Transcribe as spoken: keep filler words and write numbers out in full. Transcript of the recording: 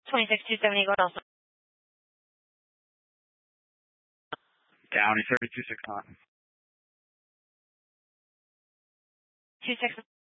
twenty-six two seventy going also. Downey thirty-two six nine. two six